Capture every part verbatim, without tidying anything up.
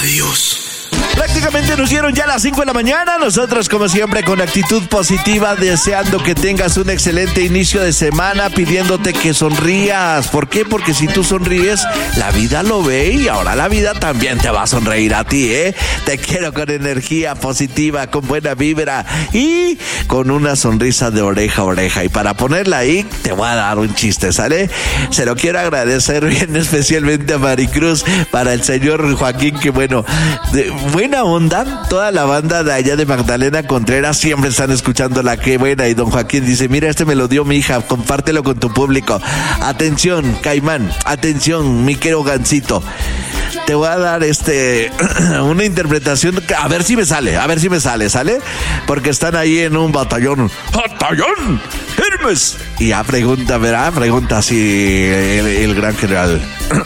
Adiós. Prácticamente nos dieron ya las cinco de la mañana. Nosotros, como siempre, con actitud positiva, deseando que tengas un excelente inicio de semana, pidiéndote que sonrías. ¿Por qué? Porque si tú sonríes, la vida lo ve y ahora la vida también te va a sonreír a ti, ¿eh? Te quiero con energía positiva, con buena vibra y con una sonrisa de oreja a oreja. Y para ponerla ahí, te voy a dar un chiste, ¿sale? Se lo quiero agradecer bien especialmente a Maricruz, para el señor Joaquín, que bueno, de, buena onda, toda la banda de allá de Magdalena Contreras siempre están escuchando la que buena, y don Joaquín dice, mira, este me lo dio mi hija, compártelo con tu público. Atención, Caimán, atención, mi querido Gancito, te voy a dar este una interpretación, a ver si me sale, a ver si me sale, ¿sale? Porque están ahí en un batallón, batallón Hermes, y a pregunta, verá, pregunta así el, el gran general,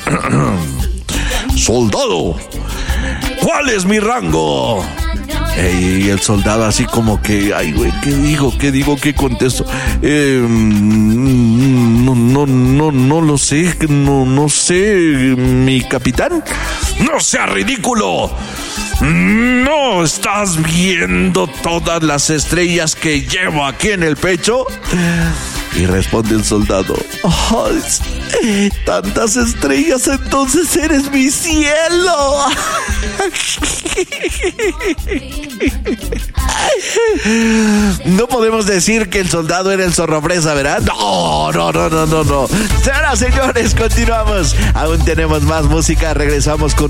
soldado, ¿cuál es mi rango? Y el soldado así como que, ay, güey, ¿qué digo? ¿Qué digo? ¿Qué contesto? Eh, no, no, no, no lo sé, no, no sé, mi capitán. ¡No sea ridículo! ¿No estás viendo todas las estrellas que llevo aquí en el pecho? Y responde el soldado, oh, tantas estrellas, entonces eres mi cielo. No podemos decir que el soldado era el zorro fresa, ¿verdad? No, no, no, no, no, no. Señoras, señores, continuamos. Aún tenemos más música, regresamos con